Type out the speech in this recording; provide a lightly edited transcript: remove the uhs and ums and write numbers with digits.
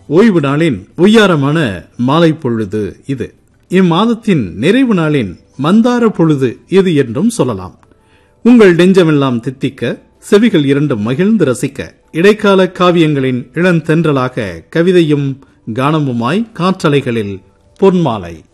ஓய்வு நாளின் ஒய்யாரமான மாலை பொழுது இது. இம்மாதத்தின் நிறைவு நாளின் மந்தார பொழுது இது என்றும் சொல்லலாம். உங்கள் நெஞ்சமெல்லாம் தித்திக்க, செவிகள் இரண்டும் மகிழ்ந்து ரசிக்க, இடைக்கால காவியங்களின் இளந்தென்றலாக கவிதையும் கானமுமாய் காற்றலைகளில் பொன்மாலை.